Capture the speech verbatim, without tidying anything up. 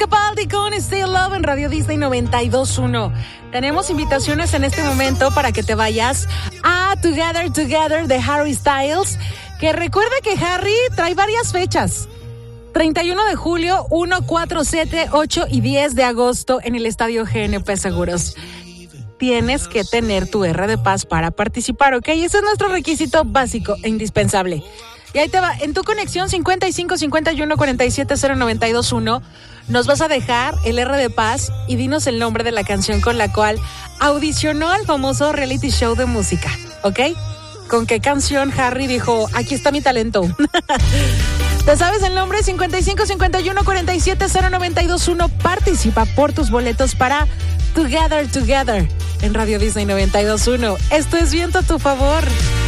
Capaldi con Still Love en Radio Disney noventa y dos punto uno. Tenemos invitaciones en este momento para que te vayas a Together Together de Harry Styles, que recuerda que Harry trae varias fechas. treinta y uno de julio, uno, cuatro, siete, ocho y diez de agosto en el Estadio G N P Seguros. Tienes que tener tu R de Paz para participar, ¿ok? Ese es nuestro requisito básico e indispensable. Y ahí te va, en tu conexión cincuenta y cinco, cincuenta y uno, cuarenta y siete, cero, noventa y dos, uno, nos vas a dejar el R de Paz y dinos el nombre de la canción con la cual audicionó al famoso reality show de música, ¿ok? ¿Con qué canción Harry dijo, aquí está mi talento? ¿Te sabes el nombre? cincuenta y cinco, cincuenta y uno, cuarenta y siete, cero, noventa y dos, uno. Participa por tus boletos para Together Together en Radio Disney noventa y dos punto uno. Esto es Viento a tu favor.